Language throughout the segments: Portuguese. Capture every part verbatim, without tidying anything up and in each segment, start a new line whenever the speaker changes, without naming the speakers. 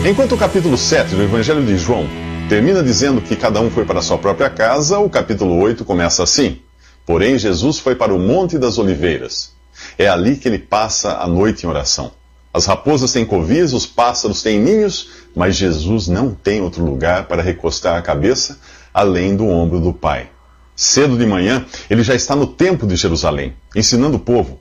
Enquanto o capítulo sete do Evangelho de João termina dizendo que cada um foi para a sua própria casa, o capítulo oito começa assim: Porém, Jesus foi para o Monte das Oliveiras. É ali que ele passa a noite em oração. As raposas têm covis, os pássaros têm ninhos, mas Jesus não tem outro lugar para recostar a cabeça além do ombro do Pai. Cedo de manhã, ele já está no templo de Jerusalém, ensinando o povo.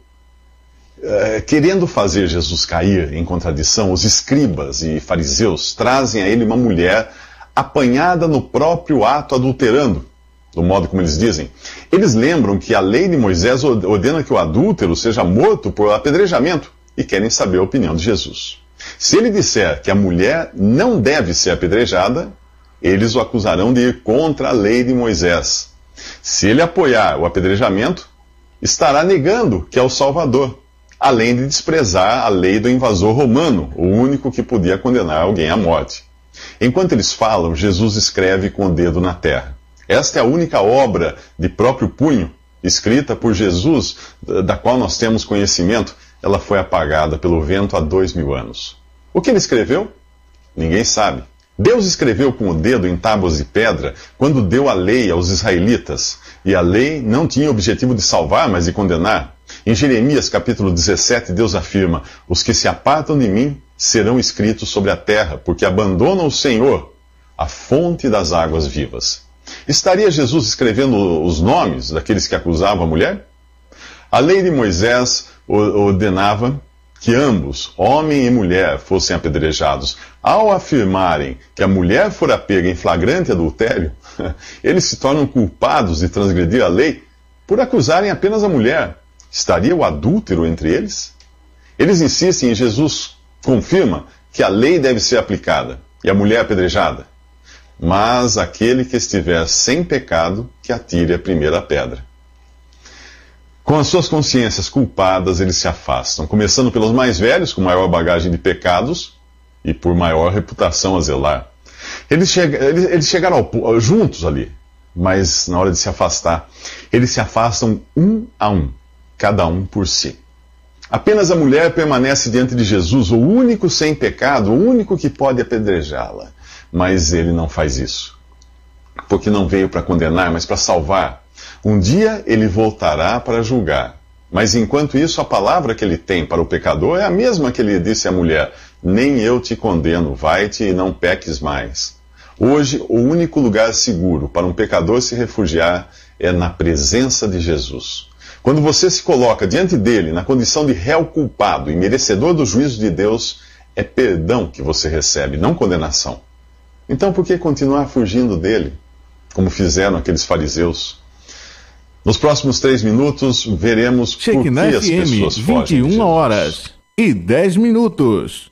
Uh, querendo fazer Jesus cair em contradição, os escribas e fariseus trazem a ele uma mulher apanhada no próprio ato adulterando, do modo como eles dizem. Eles lembram que a lei de Moisés ordena que o adúltero seja morto por apedrejamento e querem saber a opinião de Jesus. Se ele disser que a mulher não deve ser apedrejada, eles o acusarão de ir contra a lei de Moisés. Se ele apoiar o apedrejamento, estará negando que é o Salvador, além de desprezar a lei do invasor romano, o único que podia condenar alguém à morte. Enquanto eles falam, Jesus escreve com o dedo na terra. Esta é a única obra de próprio punho, escrita por Jesus, da qual nós temos conhecimento. Ela foi apagada pelo vento há dois mil anos. O que ele escreveu? Ninguém sabe. Deus escreveu com o dedo em tábuas de pedra quando deu a lei aos israelitas. E a lei não tinha o objetivo de salvar, mas de condenar. Em Jeremias capítulo dezessete, Deus afirma: Os que se apartam de mim serão escritos sobre a terra, porque abandonam o Senhor, a fonte das águas vivas. Estaria Jesus escrevendo os nomes daqueles que acusavam a mulher? A lei de Moisés ordenava que ambos, homem e mulher, fossem apedrejados. Ao afirmarem que a mulher fora pega em flagrante adultério, eles se tornam culpados de transgredir a lei por acusarem apenas a mulher. Estaria o adúltero entre eles? Eles insistem e Jesus confirma que a lei deve ser aplicada e a mulher apedrejada. Mas aquele que estiver sem pecado, que atire a primeira pedra. Com as suas consciências culpadas, eles se afastam, começando pelos mais velhos, com maior bagagem de pecados e por maior reputação a zelar. Eles, chega, eles, eles chegaram ao, juntos ali, mas na hora de se afastar, eles se afastam um a um, cada um por si. Apenas a mulher permanece diante de Jesus, o único sem pecado, o único que pode apedrejá-la. Mas ele não faz isso, porque não veio para condenar, mas para salvar. Um dia ele voltará para julgar. Mas enquanto isso, a palavra que ele tem para o pecador é a mesma que ele disse à mulher: Nem eu te condeno, vai-te e não peques mais. Hoje, o único lugar seguro para um pecador se refugiar é na presença de Jesus. Quando você se coloca diante dele na condição de réu culpado e merecedor do juízo de Deus, é perdão que você recebe, não condenação. Então por que continuar fugindo dele, como fizeram aqueles fariseus? Nos próximos três minutos, veremos por que as pessoas fogem de Jesus.
vinte e uma horas e dez minutos.